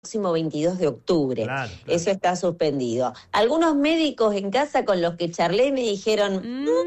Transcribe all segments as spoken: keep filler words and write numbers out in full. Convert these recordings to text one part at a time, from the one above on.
próximo veintidós de octubre. Claro, claro. Eso está suspendido. Algunos médicos en casa con los que charlé me dijeron...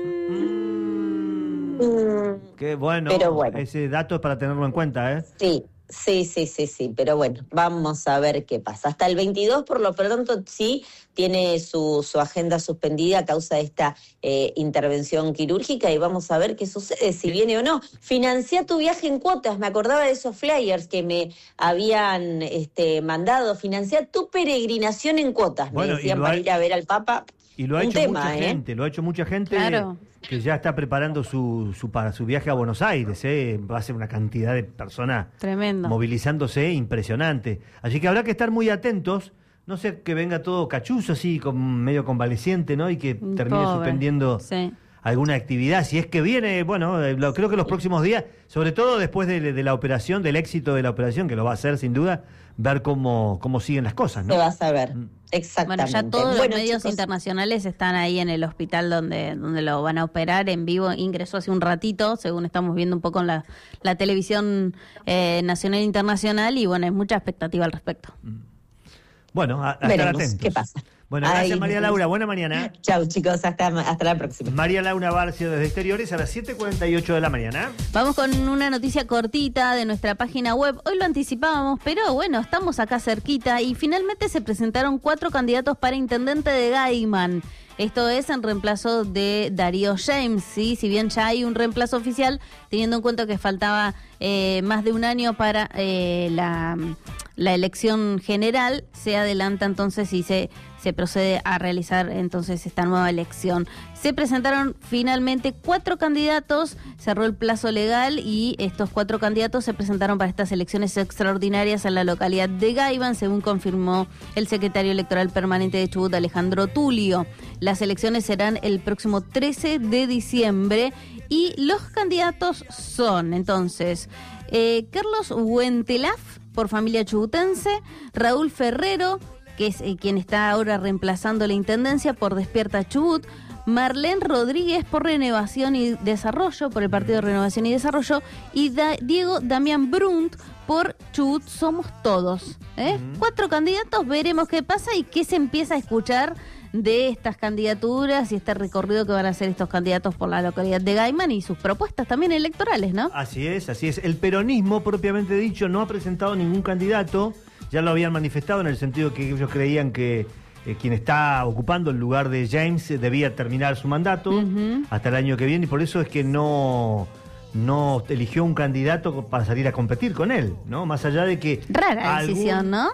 Mm. Mm, Qué bueno, pero bueno, ese dato es para tenerlo en cuenta, ¿eh? sí, sí, sí, sí, sí, pero bueno, vamos a ver qué pasa. Hasta el veintidós, por lo pronto, sí, tiene su, su agenda suspendida a causa de esta eh, intervención quirúrgica y vamos a ver qué sucede, si viene o no. Financia tu viaje en cuotas, me acordaba de esos flyers que me habían este, mandado. Financia tu peregrinación en cuotas, Bueno, me decían, y para ha, ir a ver al Papa. Y lo ha Un hecho tema, mucha ¿eh? gente, lo ha hecho mucha gente Claro. que ya está preparando su, su para su viaje a Buenos Aires, ¿eh? Va a ser una cantidad de personas Tremendo. movilizándose impresionante. Así que habrá que estar muy atentos, no sé que venga todo cachuzo así, con, medio convaleciente, ¿no? Y que termine Pobre. suspendiendo Sí. alguna actividad. Si es que viene, bueno, eh, lo, creo que los próximos días, sobre todo después de, de la operación, del éxito de la operación, que lo va a hacer sin duda, ver cómo, cómo siguen las cosas, ¿no? Se va a saber, Mm. exactamente. Bueno, ya todos Bueno, los medios chicos, internacionales están ahí en el hospital donde, donde lo van a operar en vivo. Ingresó hace un ratito, según estamos viendo un poco en la, la televisión eh, nacional e internacional, y bueno, hay mucha expectativa al respecto. Bueno, a, a estar veremos atentos. qué pasa. Bueno, gracias Ahí María nos Laura, vemos. buena mañana. Chau, chicos, hasta, hasta la próxima. María Laura Barcio desde Exteriores a las siete cuarenta y ocho de la mañana. Vamos con una noticia cortita de nuestra página web. Hoy lo anticipábamos, pero bueno, estamos acá cerquita y finalmente se presentaron cuatro candidatos para intendente de Gaiman. Esto es en reemplazo de Darío James, ¿sí? Si bien ya hay un reemplazo oficial, teniendo en cuenta que faltaba eh, más de un año para eh, la, la elección general, se adelanta entonces y se, se procede a realizar entonces esta nueva elección. Se presentaron finalmente cuatro candidatos, cerró el plazo legal y estos cuatro candidatos se presentaron para estas elecciones extraordinarias en la localidad de Gaiman, según confirmó el secretario electoral permanente de Chubut, Alejandro Tulio. Las elecciones serán el próximo trece de diciembre y los candidatos son entonces eh, Carlos Huentelaf por Familia Chubutense, Raúl Ferrero, que es eh, quien está ahora reemplazando la intendencia por Despierta Chubut, Marlene Rodríguez por Renovación y Desarrollo, por el Partido de Renovación y Desarrollo, y da- Diego Damián Brunt por Chubut Somos Todos. ¿eh? Uh-huh. Cuatro candidatos, veremos qué pasa y qué se empieza a escuchar de estas candidaturas y este recorrido que van a hacer estos candidatos por la localidad de Gaiman y sus propuestas también electorales, ¿no? Así es, así es. El peronismo, propiamente dicho, no ha presentado ningún candidato. Ya lo habían manifestado en el sentido que ellos creían que eh, quien está ocupando el lugar de James eh, debía terminar su mandato Uh-huh. hasta el año que viene, y por eso es que no, no eligió un candidato para salir a competir con él, ¿no? Más allá de que... Rara algún- decisión, ¿no?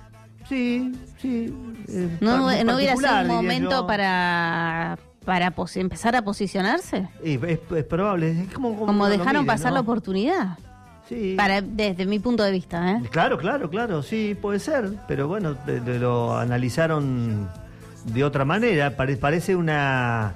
Sí, sí. eh, No, muy no hubiera sido particular, un diría momento yo. para, para pos- empezar a posicionarse. Eh, es, es probable, es como... Como uno lo dejaron mire, pasar ¿no? la oportunidad. Sí. Para, desde mi punto de vista, ¿eh? Claro, claro, claro, sí, puede ser, pero bueno, de- de lo analizaron de otra manera, pare- parece una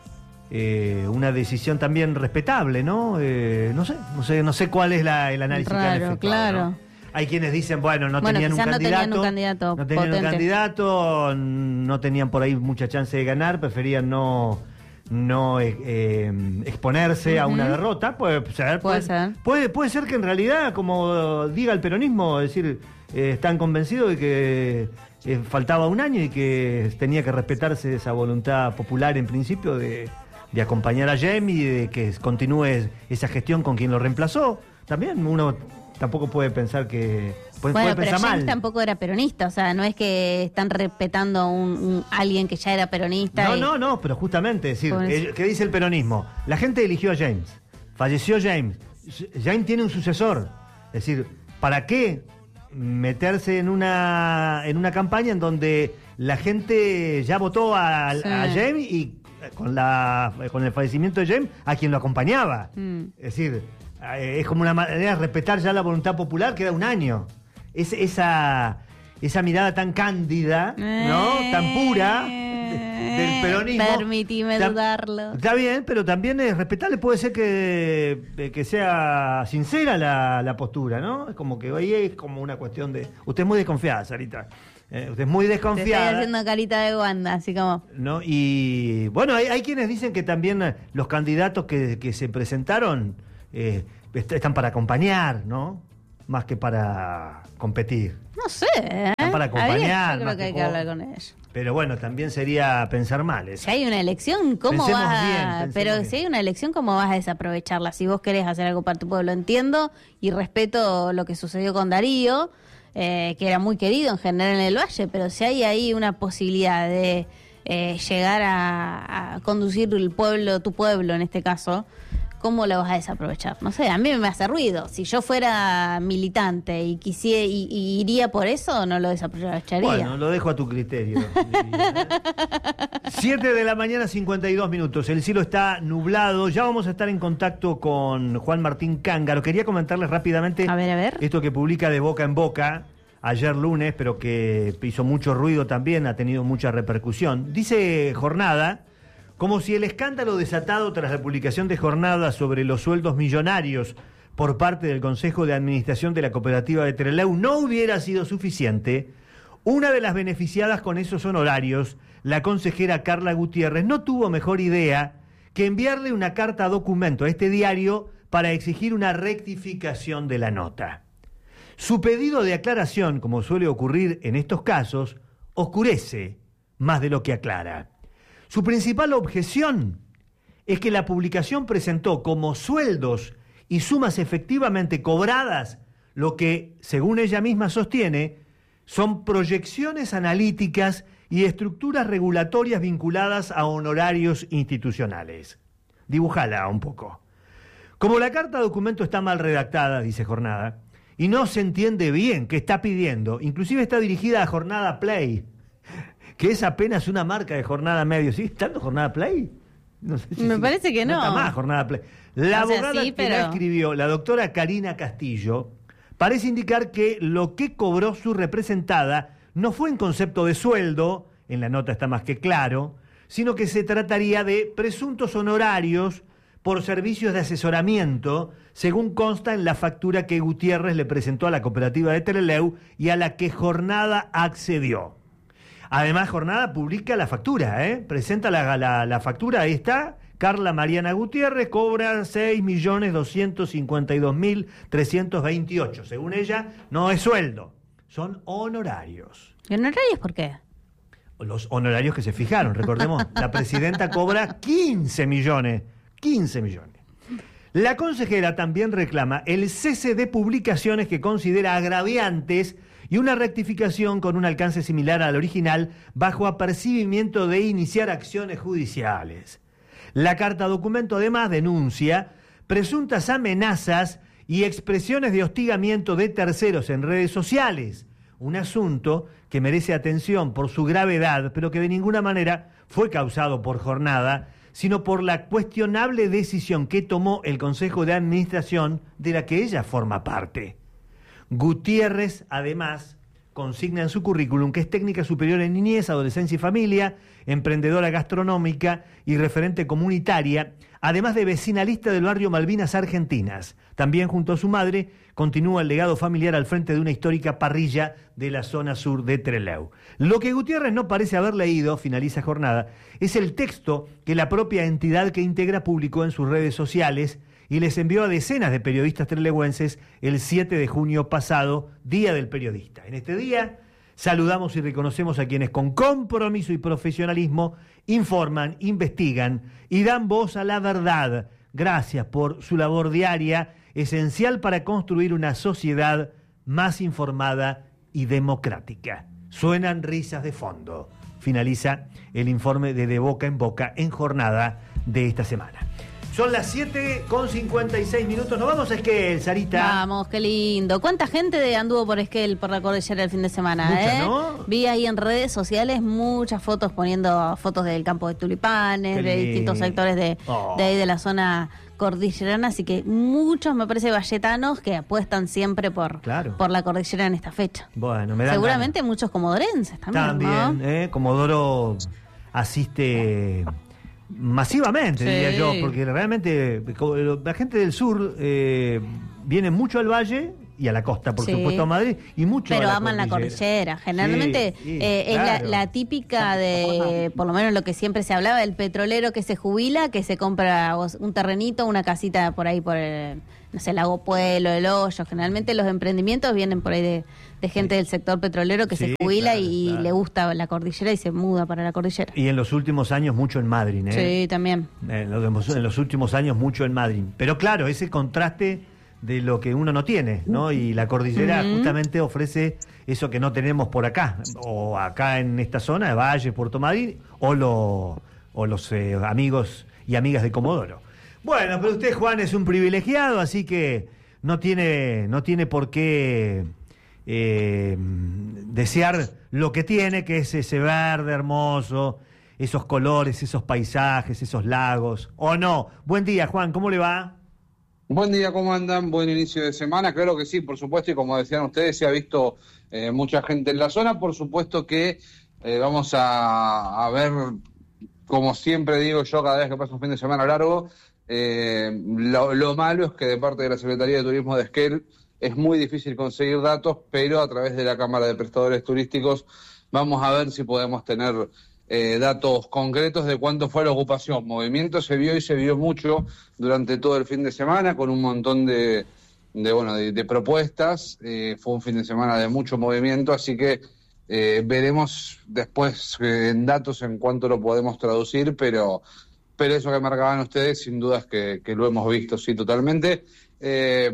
eh, una decisión también respetable, ¿no? Eh, no sé, no sé, no sé cuál es la, el análisis que han Raro, efectuado, claro. ¿no? Hay quienes dicen, bueno, no Bueno, tenían un quizás no candidato, tenían un candidato no tenían un potente. candidato, no tenían por ahí mucha chance de ganar, preferían no no eh, eh, exponerse a Ujú. una derrota. Puede ser, Puede ser. Puede, puede ser que en realidad, como diga el peronismo, es decir, eh, están convencidos de que eh, faltaba un año y que tenía que respetarse esa voluntad popular en principio de, de acompañar a James y de que continúe esa gestión con quien lo reemplazó. También uno tampoco puede pensar que... Puede, Bueno, puede pero pensar James mal. tampoco era peronista, o sea, no es que están respetando a un, un- alguien que ya era peronista. No, y- no, no, pero justamente, es decir, Por eso. eh, ¿qué dice el peronismo? La gente eligió a James, falleció James, James tiene un sucesor, es decir, ¿para qué meterse en una en una campaña en donde la gente ya votó a, Sí. a James y con la con el fallecimiento de James a quien lo acompañaba? Mm. Es decir, eh, es como una manera de respetar ya la voluntad popular, queda un año. Es, esa, esa mirada tan cándida, ¿no? Tan pura de- del peronismo. Permitime Está- dudarlo. Está bien, pero también es respetable, puede ser que, eh, que sea sincera la, la postura, ¿no? Es como que hoy es como una cuestión de... Usted es muy desconfiada, Sarita. Eh, usted es muy Te estoy desconfiada. haciendo carita de Wanda, así como... ¿No? Y bueno, hay, hay quienes dicen que también eh, los candidatos que, que se presentaron eh, est- están para acompañar, ¿no? más que para competir. No sé, ¿eh? Están para acompañar. Yo creo más que hay que con- hablar con ellos. Pero bueno, también sería pensar mal eso. Si hay una elección, ¿cómo Pensemos vas a...? bien, pensemos Pero bien. si hay una elección, ¿cómo vas a desaprovecharla? Si vos querés hacer algo para tu pueblo, entiendo y respeto lo que sucedió con Darío, eh, que era muy querido en general en el Valle, pero si hay ahí una posibilidad de eh, llegar a, a conducir el pueblo, tu pueblo en este caso, ¿cómo lo vas a desaprovechar? No sé, a mí me hace ruido. Si yo fuera militante y quisiera y, y iría por eso, no lo desaprovecharía. Bueno, lo dejo a tu criterio. siete de la mañana, cincuenta y dos minutos. El cielo está nublado. Ya vamos a estar en contacto con Juan Martín Cángaro. Quería comentarles rápidamente A ver, a ver. esto que publica de boca en boca ayer lunes, pero que hizo mucho ruido también, ha tenido mucha repercusión. Dice Jornada, como si el escándalo desatado tras la publicación de Jornada sobre los sueldos millonarios por parte del Consejo de Administración de la Cooperativa de Trelew no hubiera sido suficiente, una de las beneficiadas con esos honorarios, la consejera Carla Gutiérrez, no tuvo mejor idea que enviarle una carta documento a este diario para exigir una rectificación de la nota. Su pedido de aclaración, como suele ocurrir en estos casos, oscurece más de lo que aclara. Su principal objeción es que la publicación presentó como sueldos y sumas efectivamente cobradas lo que, según ella misma sostiene, son proyecciones analíticas y estructuras regulatorias vinculadas a honorarios institucionales. Dibújala un poco. Como la carta documento está mal redactada, dice Jornada, y no se entiende bien qué está pidiendo, inclusive está dirigida a Jornada Play, que es apenas una marca de Jornada Medio. ¿Sigue estando Jornada Play? No sé si Me sigue. parece que no. No está más Jornada Play. La O sea, abogada sí, que pero- la escribió, la doctora Karina Castillo, parece indicar que lo que cobró su representada no fue en concepto de sueldo, en la nota está más que claro, sino que se trataría de presuntos honorarios por servicios de asesoramiento, según consta en la factura que Gutiérrez le presentó a la cooperativa de Trelew y a la que Jornada accedió. Además, Jornada publica la factura, ¿eh? Presenta la, la, la factura, ahí está. Carla Mariana Gutiérrez cobra seis millones doscientos cincuenta y dos mil trescientos veintiocho. Según ella, no es sueldo, son honorarios. ¿Y honorarios por qué? Los honorarios que se fijaron, recordemos, la presidenta cobra quince millones. quince millones. La consejera también reclama el cese de publicaciones que considera agraviantes y una rectificación con un alcance similar al original bajo apercibimiento de iniciar acciones judiciales. La carta documento además denuncia presuntas amenazas y expresiones de hostigamiento de terceros en redes sociales, un asunto que merece atención por su gravedad, pero que de ninguna manera fue causado por Jornada, sino por la cuestionable decisión que tomó el Consejo de Administración de la que ella forma parte. Gutiérrez, además, consigna en su currículum que es técnica superior en niñez, adolescencia y familia, emprendedora gastronómica y referente comunitaria, además de vecinalista del barrio Malvinas Argentinas. También junto a su madre continúa el legado familiar al frente de una histórica parrilla de la zona sur de Trelew. Lo que Gutiérrez no parece haber leído, finaliza Jornada, es el texto que la propia entidad que integra publicó en sus redes sociales y les envió a decenas de periodistas trelewenses el siete de junio pasado, Día del Periodista. En este día saludamos y reconocemos a quienes con compromiso y profesionalismo informan, investigan y dan voz a la verdad. Gracias por su labor diaria, esencial para construir una sociedad más informada y democrática. Suenan risas de fondo. Finaliza el informe de De Boca en Boca en Jornada de esta semana. Son las siete con cincuenta y seis minutos. Nos vamos a Esquel, Sarita. Vamos, qué lindo. ¿Cuánta gente de- anduvo por Esquel, por la cordillera el fin de semana? Mucha, eh? ¿no? Vi ahí en redes sociales muchas fotos poniendo fotos del campo de tulipanes, Qué de distintos lindo. sectores de, Oh. de ahí de la zona cordillerana. Así que muchos, me parece, valletanos que apuestan siempre por, Claro. por la cordillera en esta fecha. Bueno, me dan Seguramente muchos comodorenses también, También, ¿no? eh, Comodoro asiste masivamente, Sí. diría yo, porque realmente co- la gente del sur eh, viene mucho al valle y a la costa, por Sí. supuesto, a Madrid, y mucho Pero a la aman la cordillera. Generalmente Sí, sí, eh, es la, claro. la típica de, por lo menos lo que siempre se hablaba, del petrolero que se jubila, que se compra o- un terrenito, una casita por ahí por el- en no sé, Lago Puelo, El Hoyo. Generalmente los emprendimientos vienen por ahí de, de gente del sector petrolero que Sí, se jubila claro, y claro. le gusta la cordillera y se muda para la cordillera. Y en los últimos años mucho en Madrid, ¿eh? Sí, también. En los, en los últimos años mucho en Madrid. Pero claro, ese contraste de lo que uno no tiene, ¿no? Y la cordillera Uh-huh. justamente ofrece eso que no tenemos por acá, o acá en esta zona, de Valle, Puerto Madryn, o, lo, o los eh, amigos y amigas de Comodoro. Bueno, pero usted, Juan, es un privilegiado, así que no tiene, no tiene por qué eh, desear lo que tiene, que es ese verde hermoso, esos colores, esos paisajes, esos lagos. ¿O no? Buen día, Juan, ¿cómo le va? Buen día, ¿cómo andan? Buen inicio de semana. Claro que sí, por supuesto, y como decían ustedes, se ha visto eh, mucha gente en la zona. Por supuesto que eh, vamos a, a ver, como siempre digo yo, cada vez que pasa un fin de semana largo, eh, lo, lo malo es que de parte de la Secretaría de Turismo de Esquel es muy difícil conseguir datos, pero a través de la Cámara de Prestadores Turísticos vamos a ver si podemos tener Eh, datos concretos de cuánto fue la ocupación. Movimiento se vio y se vio mucho durante todo el fin de semana, con un montón de, de bueno de, de propuestas. Eh, fue un fin de semana de mucho movimiento, así que eh, veremos después eh, en datos en cuánto lo podemos traducir, pero pero eso que marcaban ustedes, sin dudas que, que lo hemos visto, sí, totalmente. Eh,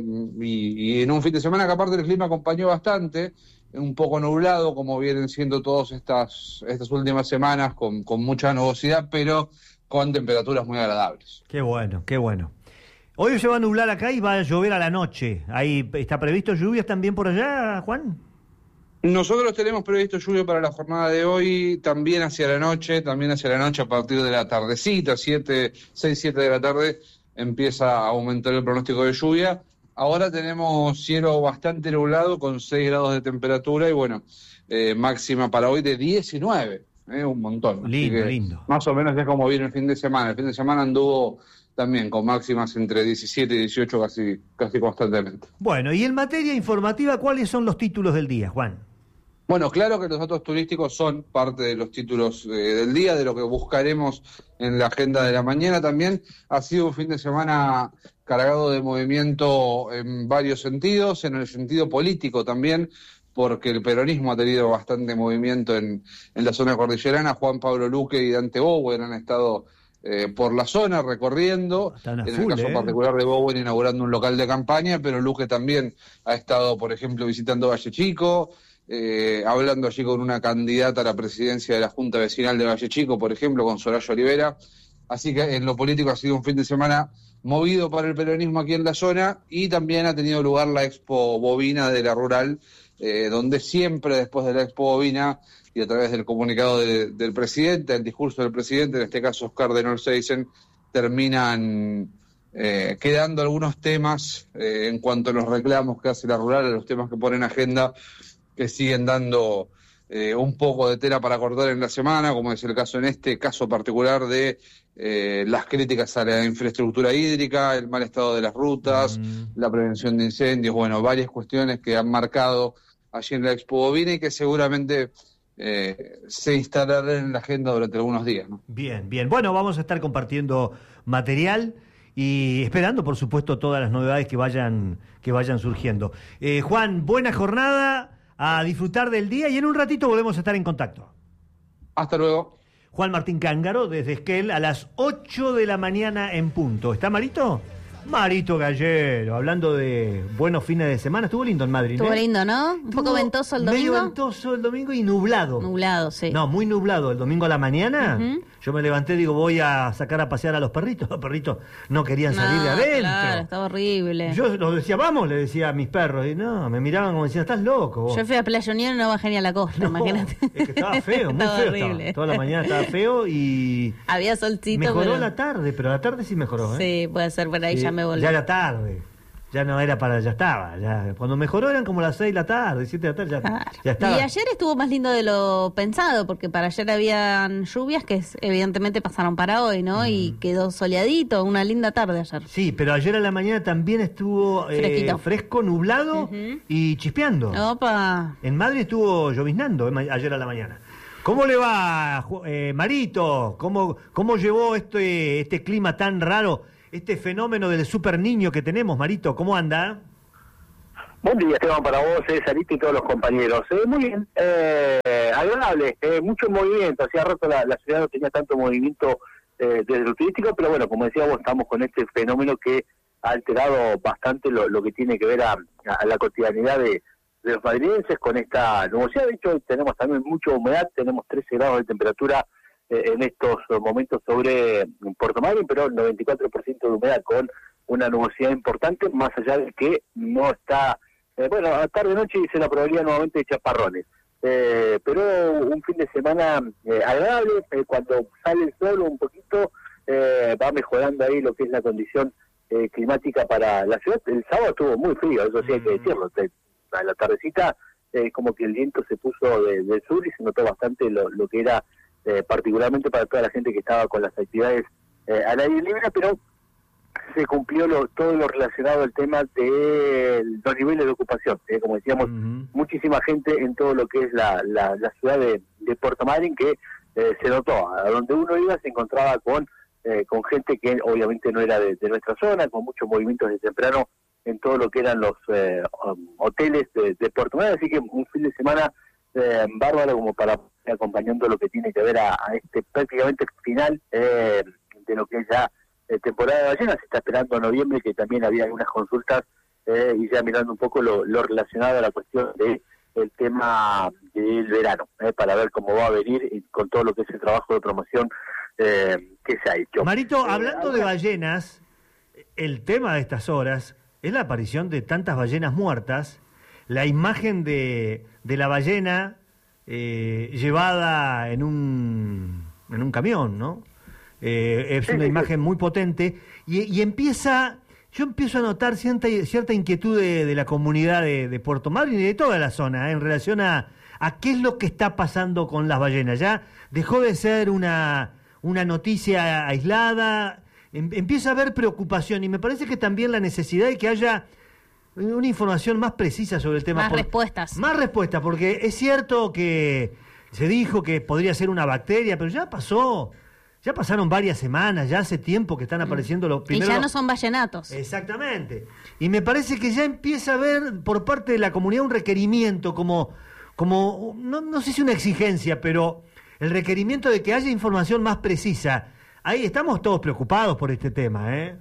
y, y en un fin de semana que aparte el clima acompañó bastante, un poco nublado, como vienen siendo todas estas estas últimas semanas, con, con mucha nubosidad, pero con temperaturas muy agradables. Qué bueno, qué bueno. Hoy se va a nublar acá y va a llover a la noche. ¿Ahí está previsto lluvias también por allá, Juan? Nosotros tenemos previsto lluvia para la jornada de hoy, también hacia la noche, también hacia la noche a partir de la tardecita, siete, seis, siete de la tarde, empieza a aumentar el pronóstico de lluvia. Ahora tenemos cielo bastante nublado con seis grados de temperatura y bueno, eh, máxima para hoy de diecinueve, eh, un montón. Lindo, Así que lindo. más o menos es como viene el fin de semana. El fin de semana anduvo también con máximas entre diecisiete y dieciocho casi, casi constantemente. Bueno, y en materia informativa, ¿cuáles son los títulos del día, Juan? Bueno, claro que los datos turísticos son parte de los títulos eh, del día, de lo que buscaremos en la agenda de la mañana también. Ha sido un fin de semana cargado de movimiento en varios sentidos, en el sentido político también, porque el peronismo ha tenido bastante movimiento en, en la zona cordillerana. Juan Pablo Luque y Dante Bowen han estado eh, por la zona recorriendo, Están a en full, el caso eh. particular de Bowen inaugurando un local de campaña, pero Luque también ha estado, por ejemplo, visitando Valle Chico, Eh, hablando allí con una candidata a la presidencia de la Junta Vecinal de Valle Chico, por ejemplo, con Soraya Olivera. Así que en lo político ha sido un fin de semana movido para el peronismo aquí en la zona, y también ha tenido lugar la Expo Bovina de la Rural, eh, donde siempre después de la Expo Bovina y a través del comunicado de, del presidente, el discurso del presidente, en este caso Oscar de Nolseisen, terminan eh, quedando algunos temas eh, en cuanto a los reclamos que hace la Rural, a los temas que pone en agenda, que siguen dando eh, un poco de tela para cortar en la semana, como es el caso en este caso particular de eh, las críticas a la infraestructura hídrica, el mal estado de las rutas, mm. la prevención de incendios, bueno, varias cuestiones que han marcado allí en la Expo Bovina y que seguramente eh, se instalarán en la agenda durante algunos días, ¿no? Bien, bien. Bueno, vamos a estar compartiendo material y esperando, por supuesto, todas las novedades que vayan, que vayan surgiendo. Eh, Juan, buena jornada, a disfrutar del día y en un ratito volvemos a estar en contacto. Hasta luego. Juan Martín Cángaro, desde Esquel, a las ocho de la mañana en punto. ¿Está Marito? Marito Gallero, hablando de buenos fines de semana. Estuvo lindo en Madrid, Estuvo ¿eh? lindo, ¿no? Un Estuvo poco ventoso el domingo. Medio ventoso el domingo y nublado. Nublado, sí. No, muy nublado. El domingo a la mañana, uh-huh. yo me levanté y digo, voy a sacar a pasear a los perritos. Los perritos no querían no, salir de adentro. Claro, estaba horrible. Yo los decía, vamos, le decía a mis perros. Y no, me miraban como diciendo, estás loco vos. Yo fui a Playa Unión y no bajé ni a la costa, No, imagínate. Es que estaba feo, muy estaba feo horrible. estaba. Toda la mañana estaba feo y... Había solcito, mejoró pero... la tarde, pero la tarde sí mejoró, ¿eh? Sí, puede ser, por ahí Sí, ya me volví. Ya era tarde. Ya no era para, ya estaba. Ya, cuando mejoró eran como las seis de la tarde, siete de la tarde, ya, Claro. ya estaba. Y ayer estuvo más lindo de lo pensado, porque para ayer habían lluvias que evidentemente pasaron para hoy, ¿no? Mm. Y quedó soleadito, una linda tarde ayer. Sí, pero ayer a la mañana también estuvo eh, fresco, nublado uh-huh. y chispeando. Opa. En Madrid estuvo lloviznando eh, ayer a la mañana. ¿Cómo le va, eh, Marito? ¿Cómo, cómo llevó este, este clima tan raro este fenómeno del super niño que tenemos. Marito, ¿cómo anda? Buen día, Esteban, para vos, eh, Sarita y todos los compañeros. Eh, muy bien, eh, agradable, eh, mucho movimiento. Hacía rato la, la ciudad no tenía tanto movimiento eh, desde lo turístico, pero bueno, como decíamos, estamos con este fenómeno que ha alterado bastante lo, lo que tiene que ver a, a la cotidianidad de, de los madrilenses con esta nubosidad. De hecho, tenemos también mucha humedad, tenemos trece grados de temperatura eh, en estos momentos sobre Puerto Madryn, pero el noventa y cuatro por ciento de humedad con una nubosidad importante, más allá de que no está... Eh, bueno, a tarde-noche se la probabilidad nuevamente de chaparrones. Eh, pero un fin de semana eh, agradable, eh, cuando sale el sol un poquito, eh, va mejorando ahí lo que es la condición eh, climática para la ciudad. El sábado estuvo muy frío, eso sí hay que decirlo. A la tardecita, eh, como que el viento se puso de, del sur y se notó bastante lo, lo que era, eh, particularmente para toda la gente que estaba con las actividades eh, al aire libre, pero se cumplió lo, todo lo relacionado al tema de los niveles de ocupación. Eh, como decíamos, uh-huh. muchísima gente en todo lo que es la, la, la ciudad de, de Puerto Madryn, que eh, se notó. A donde uno iba se encontraba con, eh, con gente que obviamente no era de, de nuestra zona, con muchos movimientos de temprano en todo lo que eran los eh, um, hoteles de, de Puerto Madryn. Así que un fin de semana eh, bárbaro como para acompañando lo que tiene que ver a, a este prácticamente final eh, de lo que es ya temporada de ballenas. Se está esperando en noviembre, que también había algunas consultas eh, y ya mirando un poco lo, lo relacionado a la cuestión de el tema del verano, eh, para ver cómo va a venir y con todo lo que es el trabajo de promoción eh, que se ha hecho. Marito, eh, hablando ahora... de ballenas, el tema de estas horas es la aparición de tantas ballenas muertas, la imagen de, de la ballena eh, llevada en un, en un camión, ¿no? Eh, es una imagen muy potente y, y empieza, yo empiezo a notar cierta, cierta inquietud de, de la comunidad de, de Puerto Madryn y de toda la zona eh, en relación a, a qué es lo que está pasando con las ballenas. Ya dejó de ser una, una noticia aislada, em, empieza a haber preocupación y me parece que también la necesidad de que haya una información más precisa sobre el tema. Más por, respuestas. Más respuestas, porque es cierto que se dijo que podría ser una bacteria, pero ya pasó. Ya pasaron varias semanas, ya hace tiempo que están apareciendo los primeros... Y ya no son ballenatos. Exactamente. Y me parece que ya empieza a haber por parte de la comunidad un requerimiento, como, como no, no sé si una exigencia, pero el requerimiento de que haya información más precisa. Ahí estamos todos preocupados por este tema, ¿eh?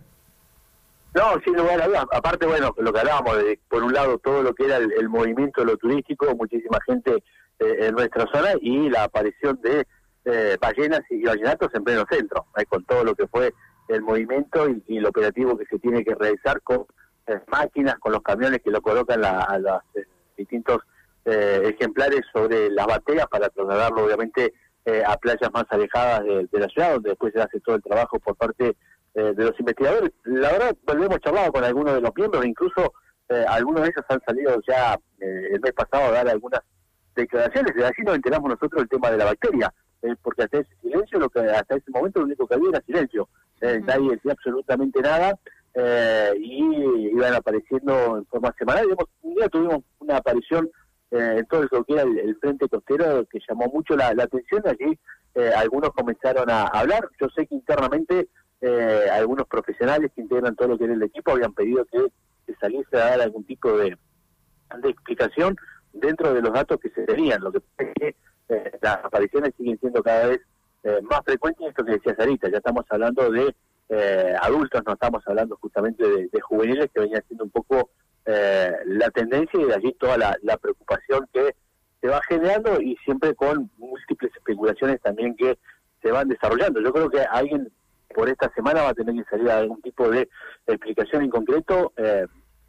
No, sin lugar a dudas. Aparte, bueno, lo que hablábamos, de, por un lado, todo lo que era el, el movimiento de lo turístico, muchísima gente eh, en nuestra zona, y la aparición de Eh, ballenas y ballenatos en pleno centro, eh, con todo lo que fue el movimiento y, y el operativo que se tiene que realizar con eh, máquinas, con los camiones que lo colocan la, a los eh, distintos eh, ejemplares sobre las bateas para trasladarlo obviamente eh, a playas más alejadas de, de la ciudad, donde después se hace todo el trabajo por parte eh, de los investigadores. La verdad, volvemos charlado con algunos de los miembros, incluso eh, algunos de ellos han salido ya eh, el mes pasado a dar algunas declaraciones, y así nos enteramos nosotros del tema de la bacteria. Eh, porque hasta ese silencio, lo que hasta ese momento lo único que había era silencio, eh, uh-huh. nadie decía absolutamente nada, eh, y iban apareciendo en forma semanal. Digamos, un día tuvimos una aparición eh, en todo lo que era el, el frente costero que llamó mucho la, la atención. Allí eh, algunos comenzaron a hablar. Yo sé que internamente eh, algunos profesionales que integran todo lo que era el equipo habían pedido que se saliese a dar algún tipo de, de explicación dentro de los datos que se tenían. Lo que pasa es que Eh, las apariciones siguen siendo cada vez eh, más frecuentes, y esto que decía Sarita, ya estamos hablando de eh, adultos, no estamos hablando justamente de, de juveniles, que venía siendo un poco eh, la tendencia, y de allí toda la, la preocupación que se va generando, y siempre con múltiples especulaciones también que se van desarrollando. Yo creo que alguien por esta semana va a tener que salir a algún tipo de explicación en concreto, eh,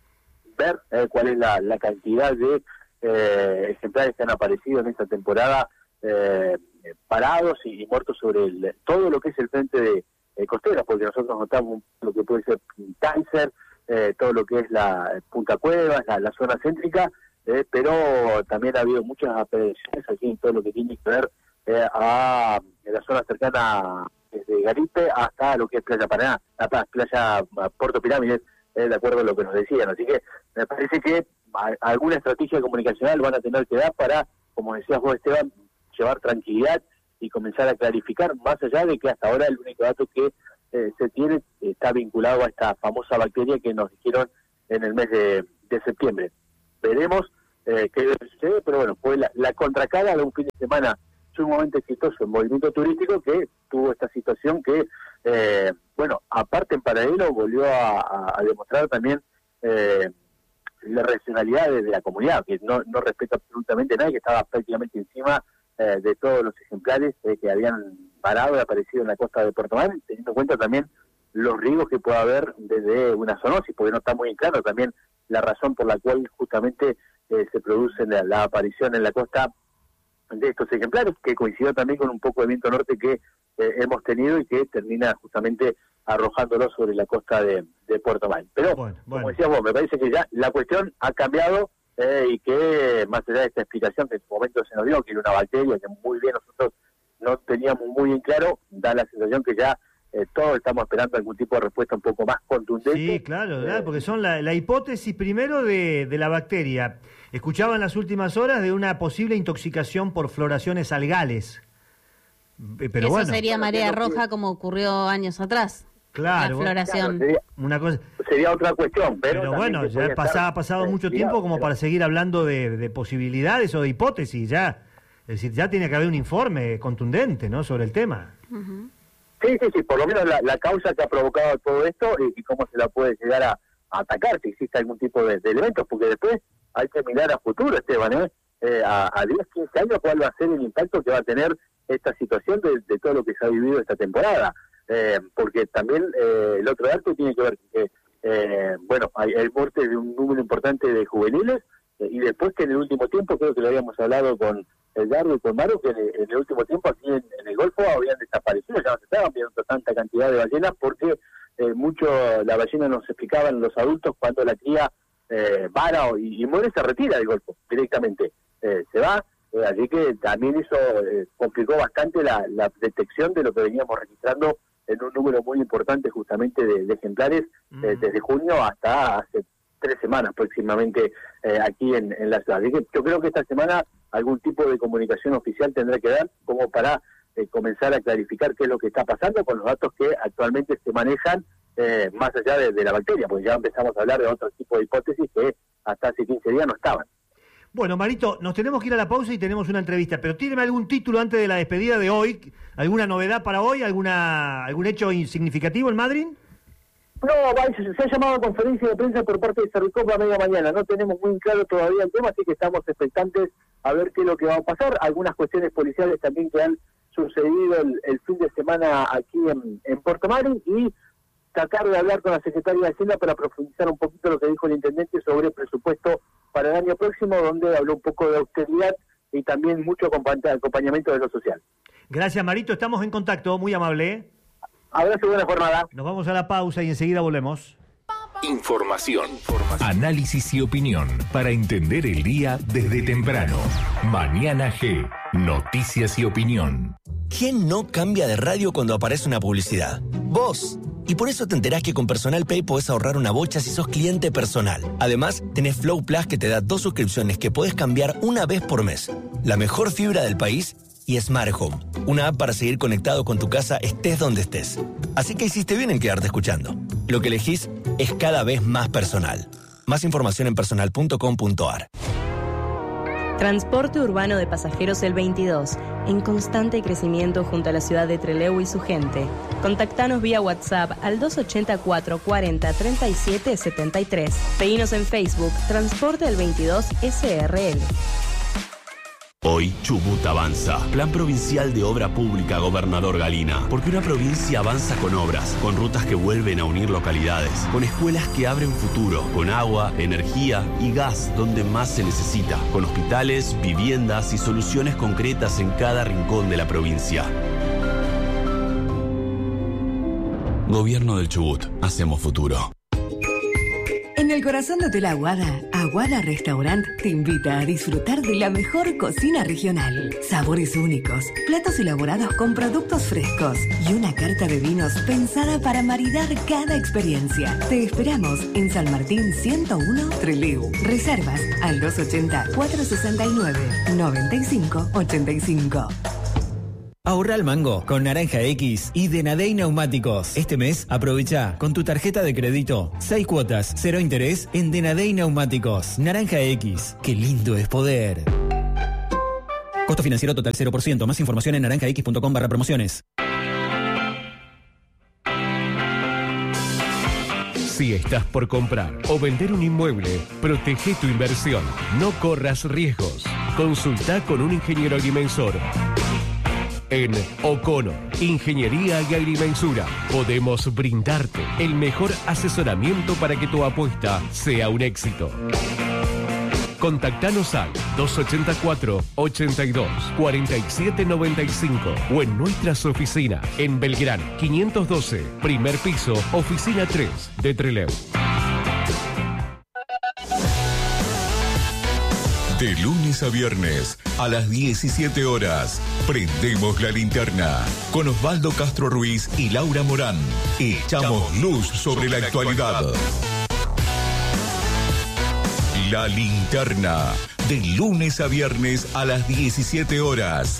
ver eh, cuál es la, la cantidad de Eh, ejemplares que han aparecido en esta temporada eh, parados y, y muertos sobre el, todo lo que es el frente de eh, costera, porque nosotros notamos lo que puede ser Kaiser, eh, todo lo que es la Punta Cuevas, la, la zona céntrica, eh, pero también ha habido muchas apariciones aquí en todo lo que tiene que ver eh, a en la zona cercana desde Garipe hasta lo que es Playa Paraná, la playa Puerto Pirámides, eh, de acuerdo a lo que nos decían. Así que me parece que alguna estrategia comunicacional van a tener que dar para, como decías vos, Esteban, llevar tranquilidad y comenzar a clarificar, más allá de que hasta ahora el único dato que eh, se tiene, está vinculado a esta famosa bacteria que nos dijeron en el mes de, de septiembre. Veremos eh, qué sucede, pero bueno, fue la, la contracara de un fin de semana sumamente exitoso en movimiento turístico que tuvo esta situación que, eh, bueno, aparte en paralelo volvió a, a, a demostrar también eh, la racionalidad de, de la comunidad, que no, no respeta absolutamente a nadie, que estaba prácticamente encima eh, de todos los ejemplares eh, que habían parado y aparecido en la costa de Puerto Madryn, teniendo en cuenta también los riesgos que puede haber desde una zoonosis, porque no está muy claro también la razón por la cual justamente eh, se produce la, la aparición en la costa de estos ejemplares, que coincidió también con un poco de viento norte que eh, hemos tenido y que termina justamente arrojándolo sobre la costa de, de Puerto Madryn. Pero, bueno, bueno. como decías vos, me parece que ya la cuestión ha cambiado eh, y que más allá de esta explicación que en su momento se nos dio, que era una bacteria que muy bien nosotros no teníamos muy bien claro, da la sensación que ya eh, todos estamos esperando algún tipo de respuesta un poco más contundente. Sí, claro, eh, claro porque son la, la hipótesis primero de, de la bacteria. Escuchaba en las últimas horas de una posible intoxicación por floraciones algales. Pero Eso bueno, sería marea roja como ocurrió años atrás. Claro, la floración. Claro, sería, una cosa, sería otra cuestión. Pero, pero bueno, ya pasaba, ha pasado mucho tiempo como pero... para seguir hablando de, de posibilidades o de hipótesis. Ya, es decir, ya tiene que haber un informe contundente, ¿no?, sobre el tema. Uh-huh. Sí, sí, sí, por lo menos la, la causa que ha provocado todo esto y, y cómo se la puede llegar a, a atacar, si existe algún tipo de, de elementos, porque después hay que mirar a futuro, Esteban, ¿eh? Eh, a, a diez, quince años cuál va a ser el impacto que va a tener esta situación de, de todo lo que se ha vivido esta temporada. Eh, porque también eh, el otro dato tiene que ver con que, eh, bueno, hay, hay muertes de un número importante de juveniles eh, y después que en el último tiempo, creo que lo habíamos hablado con Edgardo y con Maru, que en el, en el último tiempo aquí en, en el Golfo habían desaparecido, ya no se estaban viendo tanta cantidad de ballenas porque eh, mucho la ballena nos explicaban los adultos cuando la cría eh, vara y, y muere, se retira del Golfo directamente, eh, se va. Eh, así que también eso eh, complicó bastante la, la detección de lo que veníamos registrando en un número muy importante justamente de, de ejemplares mm. eh, desde junio hasta hace tres semanas próximamente eh, aquí en, en la ciudad. Así que yo creo que esta semana algún tipo de comunicación oficial tendrá que dar como para eh, comenzar a clarificar qué es lo que está pasando con los datos que actualmente se manejan eh, más allá de, de la bacteria, porque ya empezamos a hablar de otro tipo de hipótesis que hasta hace quince días no estaban. Bueno, Marito, nos tenemos que ir a la pausa y tenemos una entrevista, pero ¿tiene algún título antes de la despedida de hoy? ¿Alguna novedad para hoy? ¿Alguna algún hecho significativo en Madrid? No, se ha llamado a conferencia de prensa por parte de Cerricop a media mañana. No tenemos muy claro todavía el tema, así que estamos expectantes a ver qué es lo que va a pasar. Algunas cuestiones policiales también que han sucedido el, el fin de semana aquí en, en Puerto Madryn y tratar de hablar con la secretaria de Hacienda para profundizar un poquito lo que dijo el intendente sobre el presupuesto para el año próximo, donde habló un poco de austeridad y también mucho acompañamiento de lo social. Gracias, Marito. Estamos en contacto. Muy amable, ¿eh? Abrazo y buena jornada. Nos vamos a la pausa y enseguida volvemos. Información, análisis y opinión para entender el día desde temprano. Mañana G, noticias y opinión. ¿Quién no cambia de radio cuando aparece una publicidad? Vos. Y por eso te enterás que con Personal Pay podés ahorrar una bocha si sos cliente personal. Además, tenés Flow Plus que te da dos suscripciones que podés cambiar una vez por mes. La mejor fibra del país y Smart Home, una app para seguir conectado con tu casa estés donde estés. Así que hiciste bien en quedarte escuchando. Lo que elegís es cada vez más personal. Más información en personal punto com punto a r. Transporte urbano de pasajeros el veintidós, en constante crecimiento junto a la ciudad de Trelew y su gente. Contactanos vía WhatsApp al dos ochenta y cuatro cuarenta treinta y siete setenta y tres. Seguinos en Facebook, Transporte el veintidós S R L. Hoy Chubut avanza. Plan Provincial de Obra Pública Gobernador Galina. Porque una provincia avanza con obras, con rutas que vuelven a unir localidades, con escuelas que abren futuro, con agua, energía y gas donde más se necesita, con hospitales, viviendas y soluciones concretas en cada rincón de la provincia. Gobierno del Chubut. Hacemos futuro. En el corazón de Hotel Aguada, Aguada Restaurant te invita a disfrutar de la mejor cocina regional. Sabores únicos, platos elaborados con productos frescos y una carta de vinos pensada para maridar cada experiencia. Te esperamos en San Martín ciento uno, Trelew. Reservas al dos ochenta, cuatrocientos sesenta y nueve, noventa y cinco ochenta y cinco. Ahorra al mango con Naranja X y Denadey Neumáticos. Este mes aprovecha con tu tarjeta de crédito seis cuotas, cero interés en Denadey Neumáticos. Naranja X, qué lindo es poder. Costo financiero total cero por ciento. Más información en naranjax.com barra promociones. Si estás por comprar o vender un inmueble, protege tu inversión. No corras riesgos. Consulta con un ingeniero agrimensor. En O'Connor, Ingeniería y Agrimensura, podemos brindarte el mejor asesoramiento para que tu apuesta sea un éxito. Contactanos al dos ochenta y cuatro, ochenta y dos, cuarenta y siete noventa y cinco o en nuestras oficinas en Belgrano quinientos doce, primer piso, oficina tres de Trelew. De lunes a viernes a las diecisiete horas, prendemos la linterna con Osvaldo Castro Ruiz y Laura Morán. Echamos luz sobre la actualidad. La linterna, de lunes a viernes a las diecisiete horas.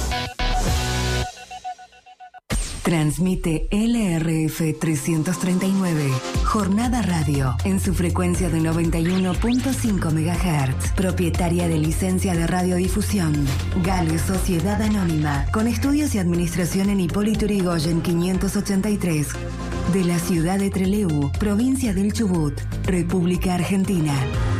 Transmite L R F trescientos treinta y nueve, Jornada Radio, en su frecuencia de noventa y uno punto cinco megahertz, propietaria de licencia de radiodifusión. Gales Sociedad Anónima, con estudios y administración en Hipólito Yrigoyen quinientos ochenta y tres, de la ciudad de Trelew, provincia del Chubut, República Argentina.